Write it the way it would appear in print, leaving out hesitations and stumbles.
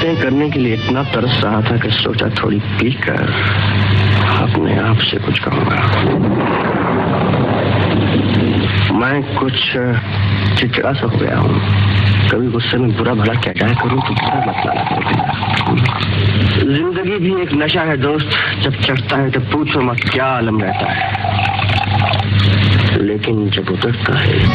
बातें करने के लिए इतना तरस रहा था कि सोचा थोड़ी पीकर अपने आप से कुछ कहूंगा। मैं कुछ चिड़चिड़ा सा हो गया हूँ। कभी गुस्से में बुरा भला क्या क्या करूँ तो बुरा मतलब जिंदगी भी एक नशा है दोस्त, जब चढ़ता है तो पूछो मत क्या आलम रहता है, लेकिन जब उतरता है